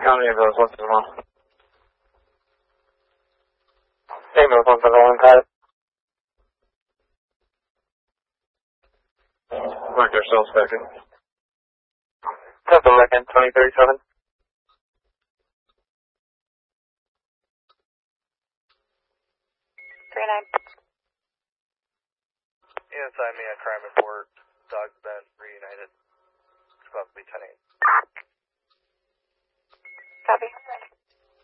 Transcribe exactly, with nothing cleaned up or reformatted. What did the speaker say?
County ambulance one as well. Ambulance one for the one side. Mark their still expected. Temple Reckon, twenty thirty-seven. three nine. Inside me a crime report. Dog's been reunited. It's about to be ten eight. Copy.